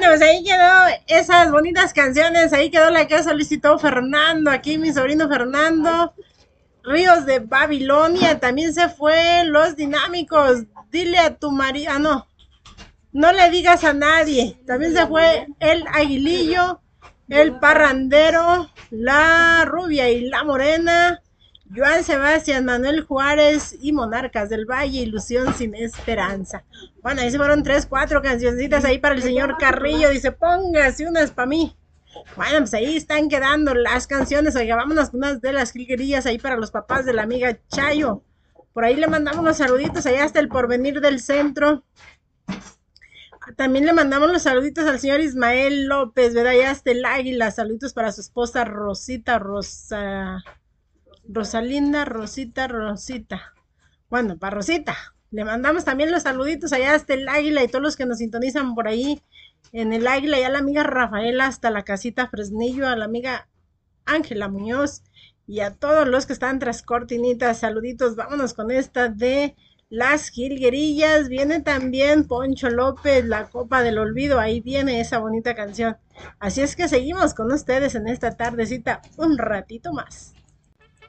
Bueno, pues ahí quedó esas bonitas canciones. Ahí quedó la que solicitó Fernando. Aquí mi sobrino Fernando. Ríos de Babilonia. También se fue Los Dinámicos. Dile a tu marido. Ah, no. No le digas a nadie. También se fue el Aguilillo, el Parrandero, la Rubia y la Morena, Joan Sebastián, Manuel Juárez y Monarcas del Valle, Ilusión sin Esperanza. Bueno, ahí se fueron 3, 4 cancioncitas ahí para el señor Carrillo. Dice, póngase unas para mí. Bueno, pues ahí están quedando las canciones. Oiga, vámonos con unas de las jilguerillas ahí para los papás de la amiga Chayo. Por ahí le mandamos los saluditos allá hasta el Porvenir del Centro. También le mandamos los saluditos al señor Ismael López, ¿verdad? Ya hasta el Águila. Saluditos para su esposa Rosita, Rosalinda, Rosita. Bueno, para Rosita. Le mandamos también los saluditos allá hasta el Águila y todos los que nos sintonizan por ahí en el Águila. Ya la amiga Rafaela hasta la casita Fresnillo, a la amiga Ángela Muñoz y a todos los que están tras cortinitas. Saluditos. Vámonos con esta de Las Jilguerillas. Viene también Poncho López, La Copa del Olvido. Ahí viene esa bonita canción. Así es que seguimos con ustedes en esta tardecita un ratito más.